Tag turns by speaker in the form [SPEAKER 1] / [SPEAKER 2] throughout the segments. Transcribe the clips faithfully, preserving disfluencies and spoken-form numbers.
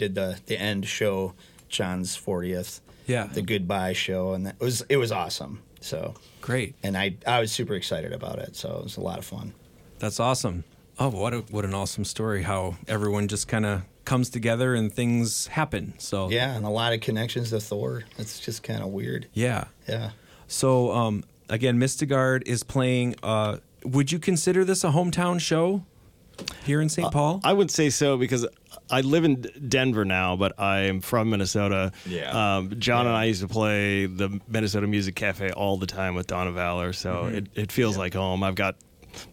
[SPEAKER 1] did the the end show, John's fortieth.
[SPEAKER 2] Yeah.
[SPEAKER 1] The goodbye show, and that was it was awesome. So
[SPEAKER 2] great.
[SPEAKER 1] And I I was super excited about it. So it was a lot of fun.
[SPEAKER 2] That's awesome. Oh, what a, what an awesome story! How everyone just kind of comes together and things happen. So
[SPEAKER 1] yeah, and a lot of connections to Thor. It's just kind of weird.
[SPEAKER 2] Yeah.
[SPEAKER 1] Yeah.
[SPEAKER 2] So um, again, Mystigard is playing. Uh, would you consider this a hometown show here in Saint Paul?
[SPEAKER 3] Uh, I would say so because I live in Denver now, but I'm from Minnesota.
[SPEAKER 4] Yeah.
[SPEAKER 3] Um, John
[SPEAKER 4] yeah.
[SPEAKER 3] and I used to play the Minnesota Music Cafe all the time with Dawn of Valor, so mm-hmm. it, it feels yeah. like home. I've got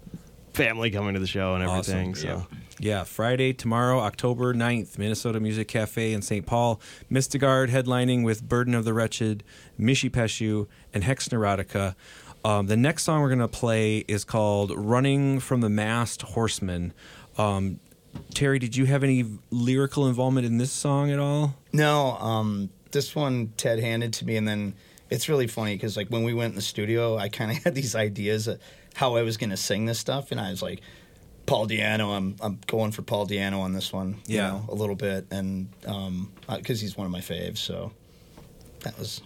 [SPEAKER 3] family coming to the show and everything.
[SPEAKER 2] Awesome.
[SPEAKER 3] So
[SPEAKER 2] yeah. yeah, Friday, tomorrow, October ninth, Minnesota Music Cafe in Saint Paul. Mystigard headlining with Burden of the Wretched, Mishi Peshu, and Hex Neurotica. Um, the next song we're going to play is called Running from the Masked Horseman. Um, Terry, did you have any lyrical involvement in this song at all?
[SPEAKER 1] No, um, this one Ted handed to me, and then it's really funny because like when we went in the studio, I kind of had these ideas of how I was going to sing this stuff, and I was like, Paul Di'Anno, I'm I'm going for Paul Di'Anno on this one, you
[SPEAKER 2] yeah,
[SPEAKER 1] know, a little bit, and um, because he's one of my faves, so that was.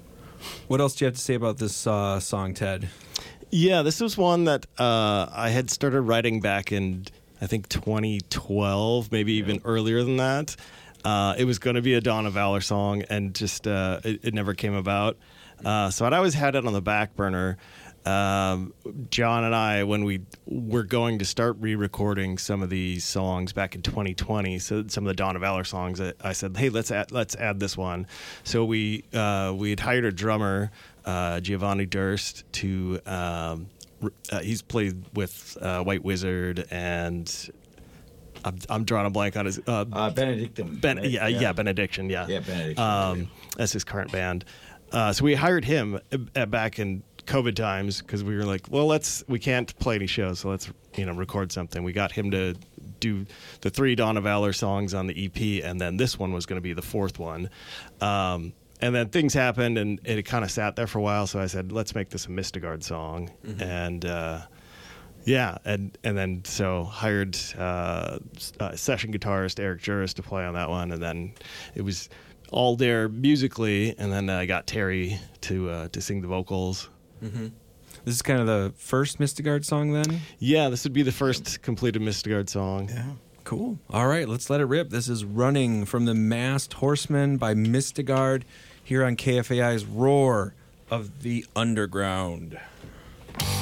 [SPEAKER 2] What else do you have to say about this uh, song, Ted?
[SPEAKER 3] Yeah, this was one that uh, I had started writing back in, I think, twenty twelve, maybe even yeah. earlier than that. Uh, it was going to be a Dawn of Valor song, and just uh, it, it never came about. Uh, so I'd always had it on the back burner. Um, John and I, when we were going to start re-recording some of these songs back in twenty twenty, so some of the Dawn of Valor songs, I said, "Hey, let's add, let's add this one." So we uh, we had hired a drummer, uh, Giovanni Durst, to um, uh, he's played with uh, White Wizard and. I'm, I'm drawing a blank on his uh,
[SPEAKER 4] uh, Benedictine.
[SPEAKER 3] Ben,
[SPEAKER 4] right?
[SPEAKER 3] yeah, yeah, yeah, Benediction, yeah,
[SPEAKER 4] yeah, Benediction.
[SPEAKER 3] Um, that's his current band. Uh, so we hired him uh, back in COVID times because we were like, well, let's we can't play any shows, so let's you know record something. We got him to do the three Dawn of Valor songs on the E P, and then this one was going to be the fourth one. Um, and then things happened, and it kind of sat there for a while. So I said, let's make this a Mystigard song, mm-hmm. and. Uh, Yeah, and and then so hired uh, uh, session guitarist Eric Juris to play on that one, and then it was all there musically, and then I got Terry to uh, to sing the vocals.
[SPEAKER 2] Mm-hmm. This is kind of the first Mystigard song, then?
[SPEAKER 3] Yeah, this would be the first completed Mystigard song.
[SPEAKER 1] Yeah,
[SPEAKER 2] cool. All right, let's let it rip. This is "Running from the Masked Horseman" by Mystigard here on K F A I's Roar of the Underground.